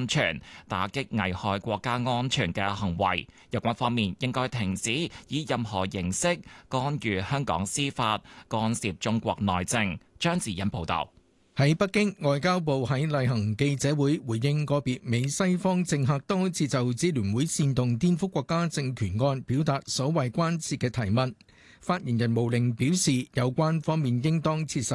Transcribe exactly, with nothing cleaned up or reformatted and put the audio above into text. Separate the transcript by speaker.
Speaker 1: 全，打擊危害國家安全嘅行為。有關方面應該停止以任何形式干預香港司法、干涉中國內政。張智欣報導。
Speaker 2: 喺北京，外交部喺例行記者會回應個別美西方政客多次就支聯會煽動顛覆國家政權案表達所謂關切嘅提問。發言人毛寧表示，有關方面應當切實